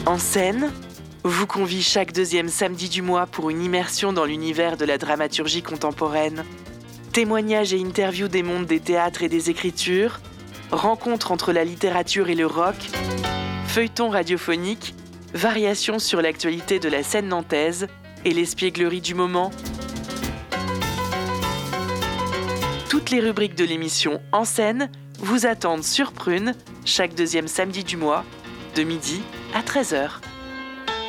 En scène vous convie chaque deuxième samedi du mois pour une immersion dans l'univers de la dramaturgie contemporaine. Témoignages et interviews des mondes des théâtres et des écritures, rencontres entre la littérature et le rock, feuilletons radiophoniques, variations sur l'actualité de la scène nantaise et l'espièglerie du moment. Toutes les rubriques de l'émission En scène vous attendent sur Prune chaque deuxième samedi du mois, de midi à 13h.